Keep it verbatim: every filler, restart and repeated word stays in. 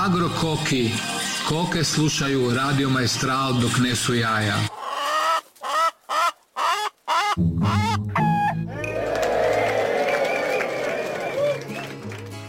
Agrokoki. Koke slušaju Radio Maestral dok nesu jaja.